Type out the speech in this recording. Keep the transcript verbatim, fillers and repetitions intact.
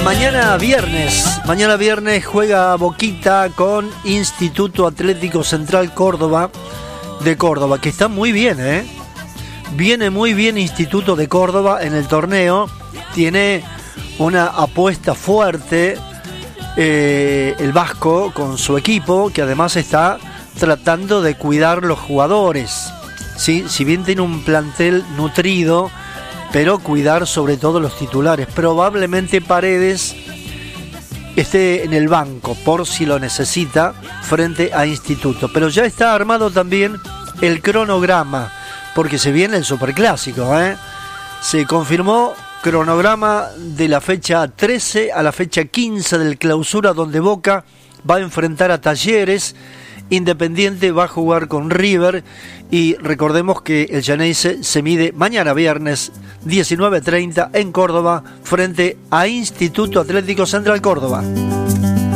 Mañana viernes, mañana viernes juega Boquita con Instituto Atlético Central Córdoba de Córdoba, que está muy bien, ¿eh? Viene muy bien Instituto de Córdoba en el torneo, tiene una apuesta fuerte eh, el Vasco con su equipo, que además está tratando de cuidar los jugadores, ¿sí? Si bien tiene un plantel nutrido, pero cuidar sobre todo los titulares. Probablemente Paredes esté en el banco por si lo necesita frente a Instituto, pero ya está armado también el cronograma, porque se viene el superclásico, ¿eh? Se confirmó cronograma de la fecha trece a la fecha quince del clausura, donde Boca va a enfrentar a Talleres, Independiente va a jugar con River, y recordemos que el Llaneise se mide mañana viernes diecinueve treinta en Córdoba frente a Instituto Atlético Central Córdoba.